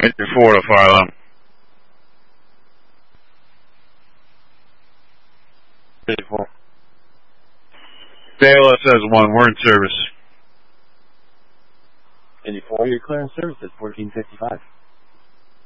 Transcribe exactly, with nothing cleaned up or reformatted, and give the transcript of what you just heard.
eighty-four to fire alarm. eighty-four. J L S has one, we're in service. eighty-four, you're clear in service at fourteen fifty-five.